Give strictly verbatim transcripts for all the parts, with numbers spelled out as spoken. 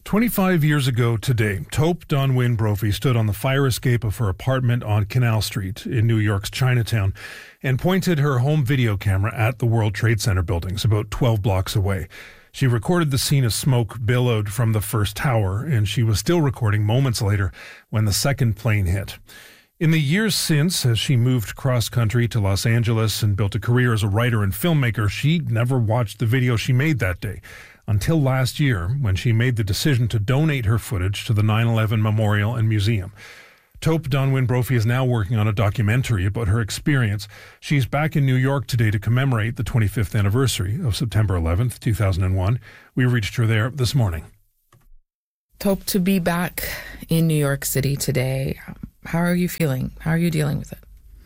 twenty-five years ago today, Tope Donwyn Brophy stood on the fire escape of her apartment on Canal Street in New York's Chinatown and pointed her home video camera at the World Trade Center buildings about twelve blocks away. She recorded the scene as smoke billowed from the first tower, and she was still recording moments later when the second plane hit. In the years since, as she moved cross-country to Los Angeles and built a career as a writer and filmmaker, she never watched the video she made that day. Until last year, when she made the decision to donate her footage to the nine eleven Memorial and Museum. Tope Donwyn Brophy is now working on a documentary about her experience. She's back in New York today to commemorate the twenty-fifth anniversary of September eleventh, two thousand one. We reached her there this morning. Tope, to be back in New York City today, how are you feeling? How are you dealing with it?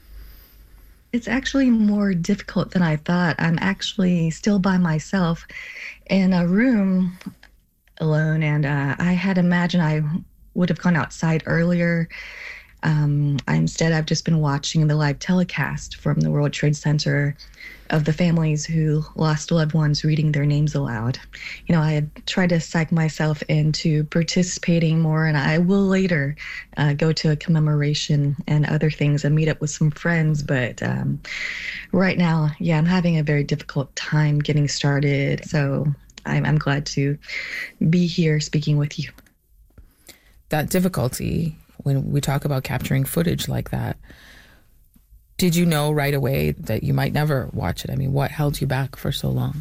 It's actually more difficult than I thought. I'm actually still by myself in a room alone, and uh, I had imagined I would have gone outside earlier. Um, instead, I've just been watching the live telecast from the World Trade Center of the families who lost loved ones reading their names aloud. You know, I had tried to psych myself into participating more, and I will later uh, go to a commemoration and other things and meet up with some friends. But um, right now, yeah, I'm having a very difficult time getting started. So I'm, I'm glad to be here speaking with you. That difficulty, when we talk about capturing footage like that, did you know right away that you might never watch it? I mean, what held you back for so long?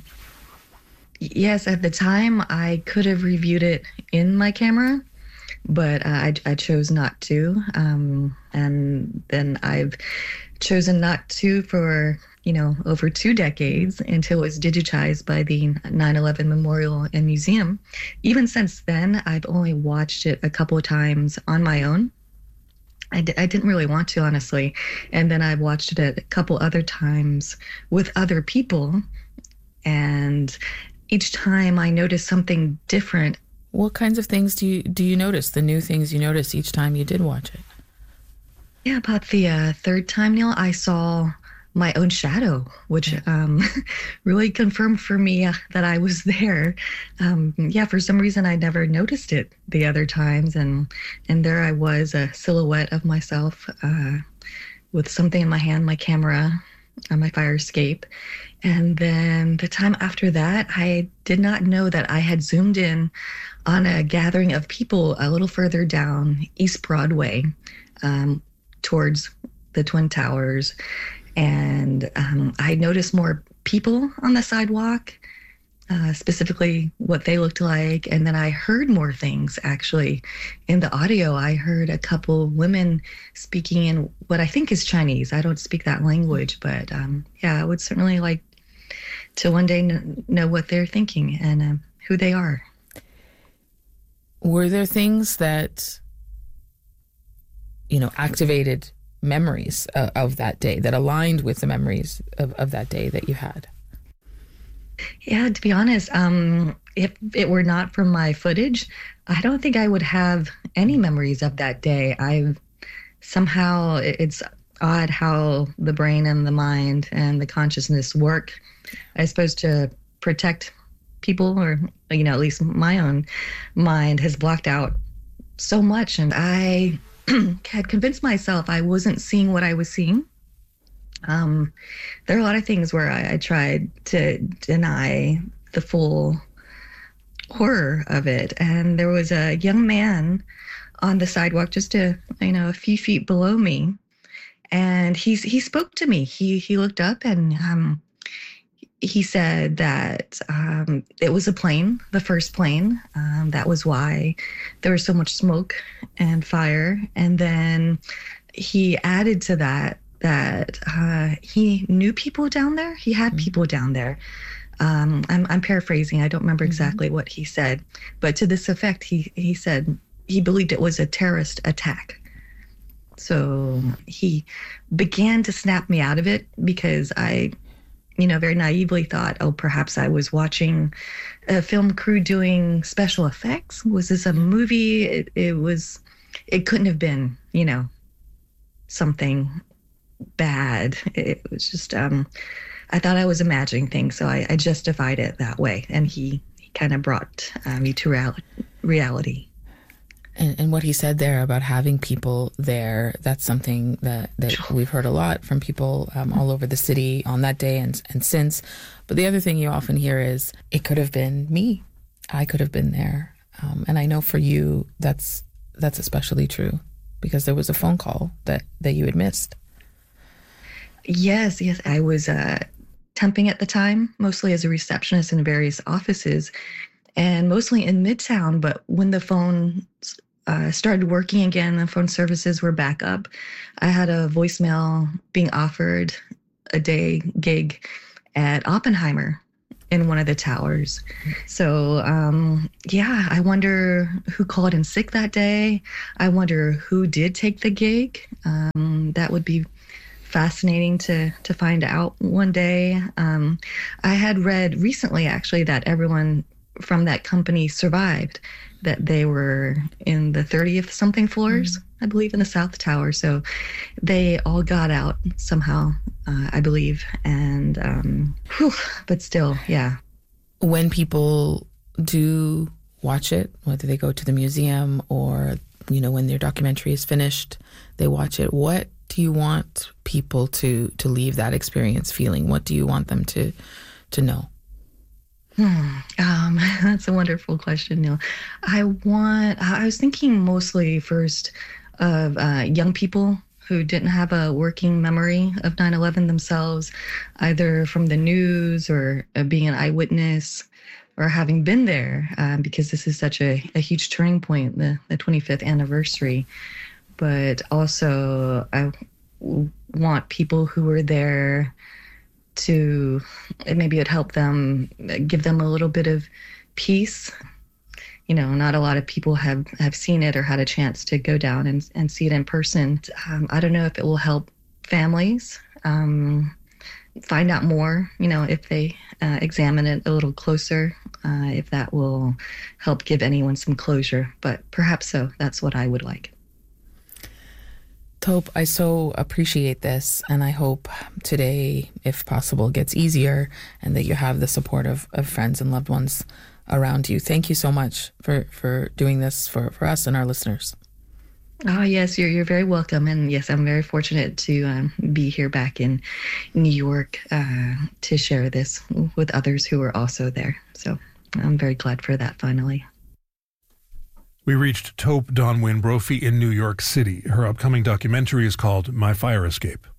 Yes, at the time, I could have reviewed it in my camera, but uh, I, I chose not to. Um, and then I've chosen not to for, you know, over two decades until it was digitized by the nine eleven Memorial and Museum. Even since then, I've only watched it a couple of times on my own. I, d- I didn't really want to, honestly. And then I watched it a couple other times with other people. And each time I noticed something different. What kinds of things do you do you notice, the new things you notice each time you did watch it? Yeah, about the uh, third time, Neil, I saw my own shadow, which yeah. um, really confirmed for me uh, that I was there. Um, yeah, for some reason, I never noticed it the other times. And, and there I was, a silhouette of myself uh, with something in my hand, my camera, on my fire escape. And then the time after that, I did not know that I had zoomed in on a gathering of people a little further down East Broadway um, towards the Twin Towers. And um, I noticed more people on the sidewalk, uh, specifically what they looked like. And then I heard more things, actually. In the audio, I heard a couple women speaking in what I think is Chinese. I don't speak that language, but um, yeah, I would certainly like to one day kn- know what they're thinking and um, who they are. Were there things that, you know, activated memories uh, of that day, that aligned with the memories of, of that day that you had? Yeah, to be honest, um, if it were not for my footage, I don't think I would have any memories of that day. I somehow, it's odd how the brain and the mind and the consciousness work, I suppose, to protect people, or, you know, at least my own mind has blocked out so much. And I had convinced myself I wasn't seeing what I was seeing. Um, there are a lot of things where I, I tried to deny the full horror of it. And there was a young man on the sidewalk just a, you know, a few feet below me. And he's, he spoke to me. He, he looked up and um, he said that um, it was a plane, the first plane. Um, that was why there was so much smoke and fire. And then he added to that that uh, he knew people down there. He had mm-hmm. people down there. Um, I'm, I'm paraphrasing. I don't remember mm-hmm. exactly what he said. But to this effect, he, he said he believed it was a terrorist attack. So he began to snap me out of it because I... you know, very naively thought, oh, perhaps I was watching a film crew doing special effects. Was this a movie? It, it was, it couldn't have been, you know, something bad. It was just, um, I thought I was imagining things, so I, I justified it that way. And he, he kind of brought uh, me to real, reality. And, and what he said there about having people there, that's something that, that we've heard a lot from people um, all over the city on that day and, and since. But the other thing you often hear is, it could have been me. I could have been there. Um, and I know for you, that's that's especially true, because there was a phone call that, that you had missed. Yes, yes. I was uh, temping at the time, mostly as a receptionist in various offices, and mostly in Midtown. But when the phone uh, started working again, the phone services were back up, I had a voicemail being offered a day gig at Oppenheimer in one of the towers. So, um, yeah, I wonder who called in sick that day. I wonder who did take the gig. Um, that would be fascinating to to find out one day. Um, I had read recently, actually, that everyone from that company survived, that they were in the thirtieth something floors, mm-hmm. I believe, in the South Tower. So they all got out somehow, uh, I believe. And, um, whew, but still, yeah. When people do watch it, whether they go to the museum or, you know, when their documentary is finished, they watch it, what do you want people to, to leave that experience feeling? What do you want them to, to know? Hmm. Um, that's a wonderful question, Neil. I want, I was thinking mostly first of uh, young people who didn't have a working memory of nine eleven themselves, either from the news or uh, being an eyewitness or having been there, um, because this is such a, a huge turning point, the, the twenty-fifth anniversary. But also, I w- want people who were there to, maybe it'd help them, give them a little bit of peace. You know, not a lot of people have, have seen it or had a chance to go down and, and see it in person. Um, I don't know if it will help families um, find out more, you know, if they uh, examine it a little closer, uh, if that will help give anyone some closure. But perhaps so. That's what I would like. Tope, I so appreciate this, and I hope today, if possible, gets easier and that you have the support of, of friends and loved ones around you. Thank you so much for, for doing this for, for us and our listeners. Oh, yes, you're you're very welcome. And yes, I'm very fortunate to um, be here back in New York uh, to share this with others who are also there. So I'm very glad for that finally. We reached Tope Dawn Wynn Brophy in New York City. Her upcoming documentary is called My Fire Escape.